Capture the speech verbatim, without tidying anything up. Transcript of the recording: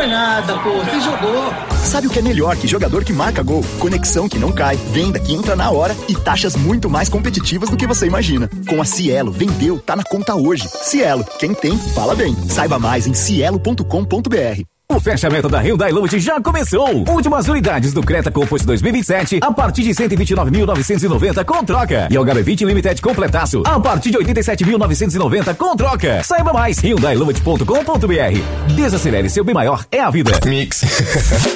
foi nada, pô. Você jogou. Sabe o que é melhor que jogador que marca gol? Conexão que não cai, venda que entra na hora e taxas muito mais competitivas do que você imagina. Com a Cielo, vendeu, tá na conta hoje. Cielo, quem tem, fala bem. Saiba mais em cielo ponto com ponto br. O fechamento da Hyundai Launch já começou. Últimas unidades do Creta Comfort dois mil e vinte e sete a partir de cento e vinte e nove mil novecentos e noventa com troca. E o H B vinte Limited completaço a partir de oitenta e sete mil novecentos e noventa com troca. Saiba mais, hyundai launch ponto com ponto br. Desacelere, seu bem maior é a vida. Mix.